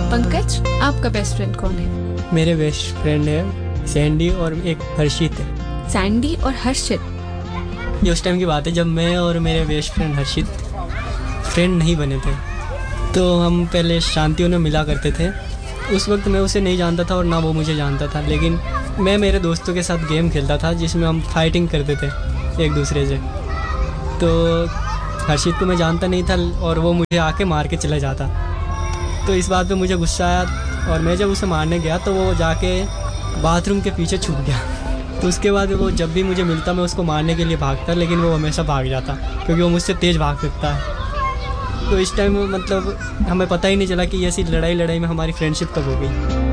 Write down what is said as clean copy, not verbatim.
पंकज, आपका best friend कौन है? मेरे बेस्ट फ्रेंड है सैंडी और एक हर्षित है। सैंडी और हर्षित? ये उस टाइम की बात है जब मैं और मेरे बेस्ट फ्रेंड हर्षित फ्रेंड नहीं बने थे। तो हम पहले शांतियों में मिला करते थे। उस वक्त मैं उसे नहीं जानता था और ना वो मुझे जानता था, लेकिन मैं मेरे दोस्तों के साथ गेम खेलता था जिसमें हम फाइटिंग करते थे एक दूसरे से। तो हर्षित को मैं जानता नहीं था और वो मुझे आके मार के चला जाता। तो इस बात पे मुझे गुस्सा आया और मैं जब उसे मारने गया तो वो जाके बाथरूम के पीछे छुप गया। तो उसके बाद वो जब भी मुझे मिलता मैं उसको मारने के लिए भागता, लेकिन वो हमेशा भाग जाता क्योंकि वो मुझसे तेज़ भाग सकता है। तो इस टाइम मतलब हमें पता ही नहीं चला कि ऐसी लड़ाई में हमारी फ्रेंडशिप कब हो गई।